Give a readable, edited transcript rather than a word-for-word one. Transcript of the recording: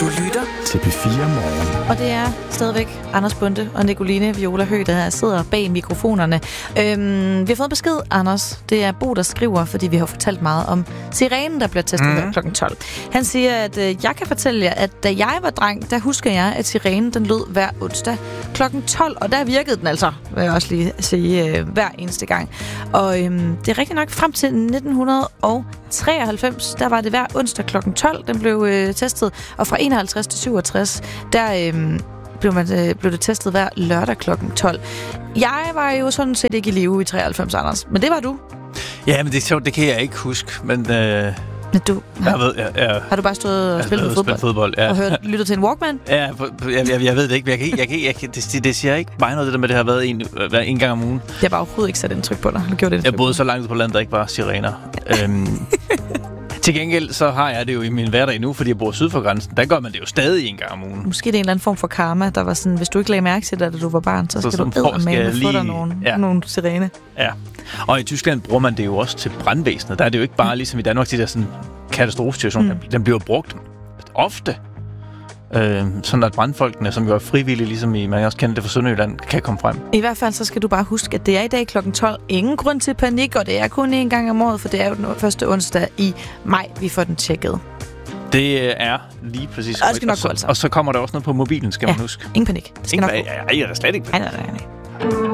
Du lytter til P4 Morgen. Og det er stadigvæk Anders Bonde og Nicoline Viola Høgh, der sidder bag mikrofonerne. Vi har fået besked, Anders. Det er Bo, der skriver, fordi vi har fortalt meget om sirenen, der bliver testet her kl. 12. Han siger, at jeg kan fortælle jer, at da jeg var dreng, der husker jeg, at sirenen den lød hver onsdag kl. 12. Og der virkede den altså, vil jeg også lige sige, hver eneste gang. Og det er rigtig nok frem til 1993, der var det hver onsdag kl. 12, den blev testet. Og fra 51 til 67, der blev det testet hver lørdag kl. 12. Jeg var jo sådan set ikke i live i 93, Anders. Men det var du. Ja, men det er sjovt, det kan jeg ikke huske. Men Men du, har du bare stået og spillet fodbold? Ja. Og lyttet til en Walkman? Ja, jeg ved det ikke. Det siger ikke mig noget, det der med, det har været en gang om ugen. Jeg har bare overhovedet ikke sat indtryk på dig. Jeg boede så langt ud på landet, der ikke var sirener. Til gengæld så har jeg det jo i min hverdag nu, fordi jeg bor syd for grænsen. Der gør man det jo stadig en gang om ugen. Måske det er en eller anden form for karma, der var sådan, hvis du ikke lagde mærke til det, da du var barn, så skal du eddermame få dig nogle sirene. Ja, og i Tyskland bruger man det jo også til brandvæsenet. Der er det jo ikke bare ligesom i Danmark, de der sådan katastrofesituation. Den bliver brugt ofte. Sådan at brandfolkene, som jo er frivillige, ligesom man også kender det fra Sønderjylland, kan komme frem. I hvert fald så skal du bare huske, at det er i dag kl. 12. Ingen grund til panik, og det er kun en gang om året, for det er jo den første onsdag i maj, vi får den tjekket. Det er lige præcis. Og det skal nok gå, altså. Og så kommer der også noget på mobilen, skal man huske. Ingen panik. Det skal nok gå. Jeg er slet ikke. Nej.